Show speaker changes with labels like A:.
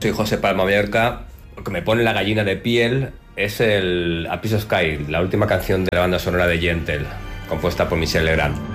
A: Soy José Palma Mallorca. Lo que me pone la gallina de piel es el A Piece of Sky, la última canción de la banda sonora de Gentle, compuesta por Michel Legrand.